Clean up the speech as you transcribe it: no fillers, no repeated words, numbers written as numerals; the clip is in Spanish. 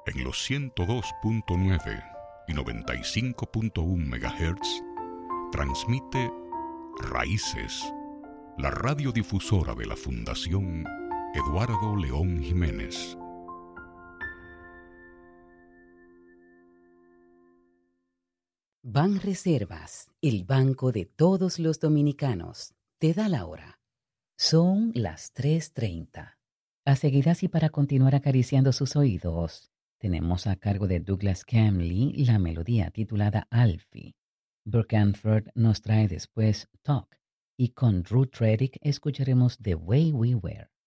En los 102.9 y 95.1 MHz transmite Raíces, la radiodifusora de la Fundación Eduardo León Jiménez. Banreservas, el banco de todos los dominicanos, te da la hora. Son las 3:30. A seguidas y para continuar acariciando sus oídos, tenemos a cargo de Douglas Camley la melodía titulada Alfie. Burke Anford nos trae después Talk y con Ruth Reddick escucharemos The Way We Were.